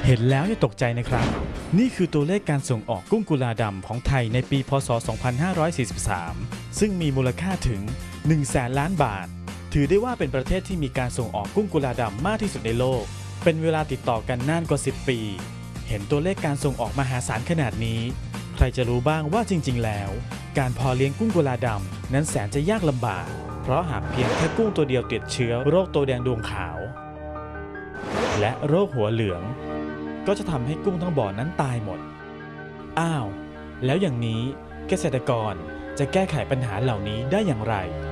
เห็นแล้วอย่าตกใจนะครับนี่คือตัวเลขการส่งออกกุ้งกุลาดำของไทยในปีพ.ศ. 2543ซึ่งมีมูลค่าถึง 100,000 ล้านบาทถือได้ว่าเป็นประเทศที่มีการส่งออกกุ้งกุลาดำมากที่สุดในโลกเป็นเวลาติดต่อกันนานกว่า 10 ปีเห็นตัวเลขการส่งออกมหาศาลขนาดนี้ใครจะรู้บ้างว่าจริงๆแล้วการเพาะเลี้ยงกุ้งกุลาดำนั้นแสนจะยากลำบากเพราะหากเพียงแค่กุ้งตัวเดียวติดเชื้อโรคตัวแดงดวงขาวและโรคหัวเหลืองก็จะทำให้กุ้งทั้งบ่อนั้นตายหมดอ้าวแล้วอย่างนี้เกษตรกรจะแก้ไขปัญหาเหล่านี้ได้อย่างไร